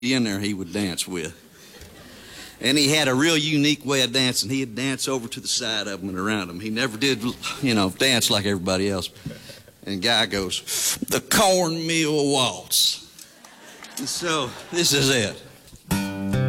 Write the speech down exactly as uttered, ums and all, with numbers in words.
in there he would dance with. And he had a real unique way of dancing. He'd dance over to the side of them and around them. He never did, you know, dance like everybody else. And Guy goes, the cornmeal waltz. And so this is it.